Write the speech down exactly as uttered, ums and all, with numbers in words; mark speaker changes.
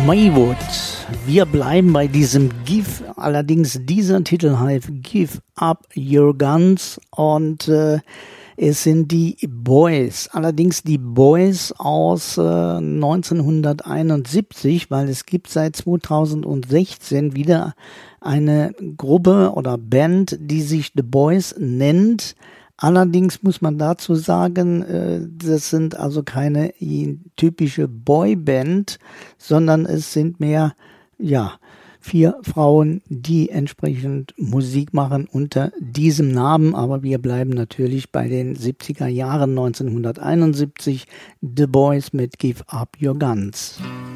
Speaker 1: Maywood. Wir bleiben bei diesem Give, allerdings dieser Titel heißt Give Up Your Guns und äh, es sind die Boys, allerdings die Boys aus äh, neunzehnhunderteinundsiebzig, weil es gibt seit zweitausendsechzehn wieder eine Gruppe oder Band, die sich The Boys nennt. Allerdings muss man dazu sagen, äh, das sind also keine typische Boyband, sondern es sind mehr, ja, vier Frauen, die entsprechend Musik machen unter diesem Namen. Aber wir bleiben natürlich bei den siebziger Jahren, neunzehnhunderteinundsiebzig, The Boys mit Give Up Your Guns.